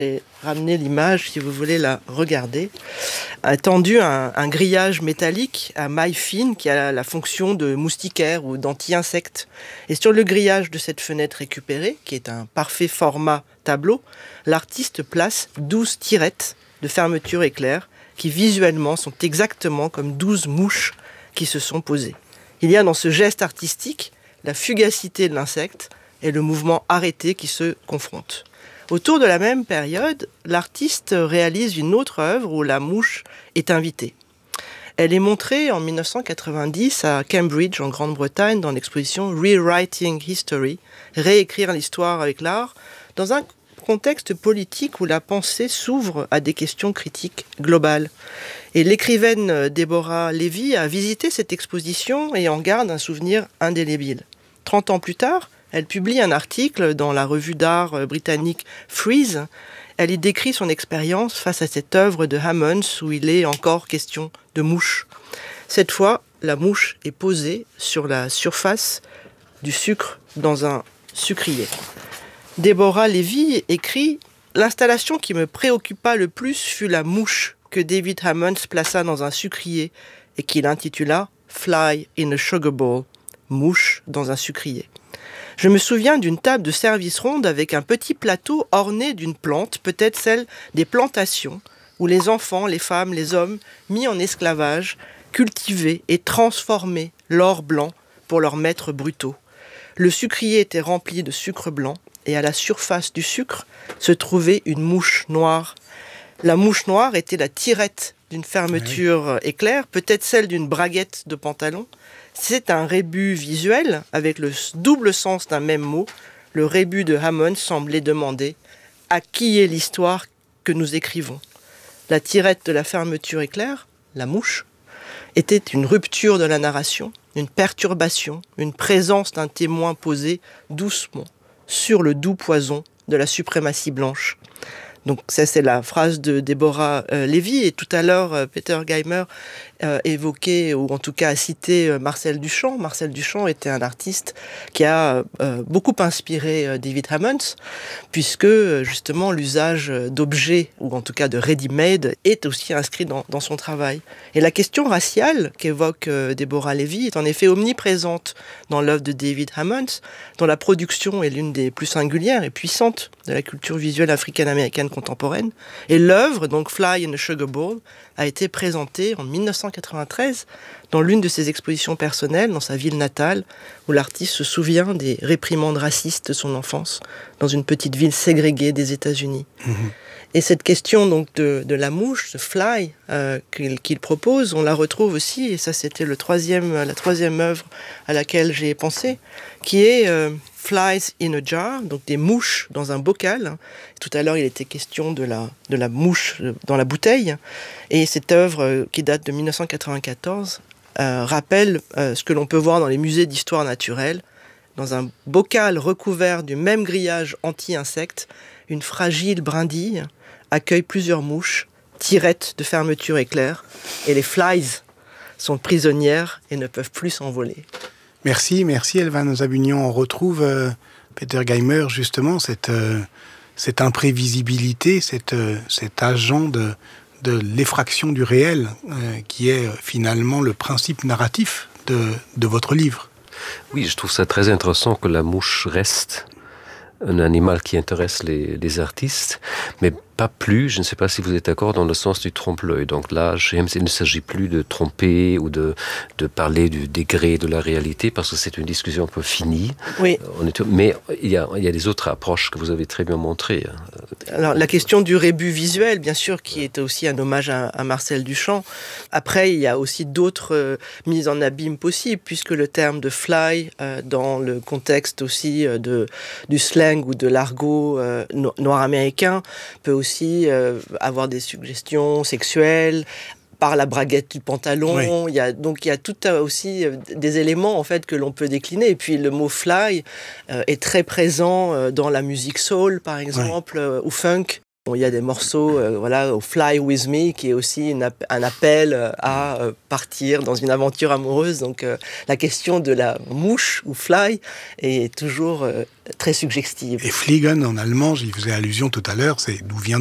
J'ai ramené l'image, si vous voulez la regarder, a tendu un grillage métallique à maille fine qui a la fonction de moustiquaire ou d'anti-insecte. Et sur le grillage de cette fenêtre récupérée, qui est un parfait format tableau, l'artiste place 12 tirettes de fermeture éclair qui visuellement sont exactement comme 12 mouches qui se sont posées. Il y a dans ce geste artistique la fugacité de l'insecte et le mouvement arrêté qui se confrontent. Autour de la même période, l'artiste réalise une autre œuvre où la mouche est invitée. Elle est montrée en 1990 à Cambridge, en Grande-Bretagne, dans l'exposition Rewriting History, réécrire l'histoire avec l'art, dans un contexte politique où la pensée s'ouvre à des questions critiques globales. Et l'écrivaine Deborah Levy a visité cette exposition et en garde un souvenir indélébile. 30 ans plus tard, elle publie un article dans la revue d'art britannique Frieze. Elle y décrit son expérience face à cette œuvre de Hammonds où il est encore question de mouche. Cette fois, la mouche est posée sur la surface du sucre dans un sucrier. Deborah Levy écrit « L'installation qui me préoccupa le plus fut la mouche que David Hammonds plaça dans un sucrier et qu'il intitula « Fly in a sugar bowl », mouche dans un sucrier. Je me souviens d'une table de service ronde avec un petit plateau orné d'une plante, peut-être celle des plantations, où les enfants, les femmes, les hommes, mis en esclavage, cultivaient et transformaient l'or blanc pour leurs maîtres brutaux. Le sucrier était rempli de sucre blanc, et à la surface du sucre se trouvait une mouche noire. La mouche noire était la tirette d'une fermeture éclair, peut-être celle d'une braguette de pantalon. C'est un rébus visuel, avec le double sens d'un même mot. Le rébus de Hammond semblait demander « À qui est l'histoire que nous écrivons ?» La tirette de la fermeture éclair, la mouche, était une rupture de la narration, une perturbation, une présence d'un témoin posé doucement sur le doux poison de la suprématie blanche. Donc ça, c'est la phrase de Deborah Levy. Et tout à l'heure, Peter Geimer évoquait, ou en tout cas a cité Marcel Duchamp. Marcel Duchamp était un artiste qui a beaucoup inspiré David Hammonds, puisque justement l'usage d'objets, ou en tout cas de ready-made, est aussi inscrit dans son travail. Et la question raciale qu'évoque Deborah Levy est en effet omniprésente dans l'œuvre de David Hammonds, dont la production est l'une des plus singulières et puissantes de la culture visuelle africaine-américaine contemporaine. Et l'œuvre, donc Fly in a Sugar Bowl, a été présentée en 1993 dans l'une de ses expositions personnelles, dans sa ville natale, où l'artiste se souvient des réprimandes racistes de son enfance, dans une petite ville ségrégée des États-Unis. Et cette question donc de la mouche, de fly, qu'il propose, on la retrouve aussi, et ça c'était la troisième œuvre à laquelle j'ai pensé, qui est Flies in a Jar, donc des mouches dans un bocal. Tout à l'heure il était question de la mouche dans la bouteille, et cette œuvre qui date de 1994 rappelle ce que l'on peut voir dans les musées d'histoire naturelle. Dans un bocal recouvert du même grillage anti-insectes, une fragile brindille accueille plusieurs mouches, tirettes de fermeture éclair, et les flies sont prisonnières et ne peuvent plus s'envoler. Merci Elvan Zabunian. On retrouve Peter Geimer, justement, cette imprévisibilité, cet agent de l'effraction du réel, qui est finalement le principe narratif de votre livre. Oui, je trouve ça très intéressant que la mouche reste un animal qui intéresse les artistes, mais pas plus, je ne sais pas si vous êtes d'accord, dans le sens du trompe-l'œil. Donc là, il ne s'agit plus de tromper ou de parler du degré de la réalité, parce que c'est une discussion un peu finie. Oui. Mais il y a des autres approches que vous avez très bien montrées. Alors, la question du rébus visuel, bien sûr, qui est aussi un hommage à Marcel Duchamp. Après, il y a aussi d'autres mises en abîme possibles, puisque le terme de fly, dans le contexte aussi du slang ou de l'argot noir américain, peut aussi avoir des suggestions sexuelles par la braguette du pantalon. Oui. Il y a tout aussi des éléments en fait que l'on peut décliner. Et puis le mot fly est très présent dans la musique soul, par exemple, ou funk. Bon, il y a des morceaux au Fly With Me qui est aussi un appel à partir dans une aventure amoureuse. Donc la question de la mouche ou fly est toujours très suggestive. Et Fliegen en allemand, j'y faisais allusion tout à l'heure, c'est d'où vient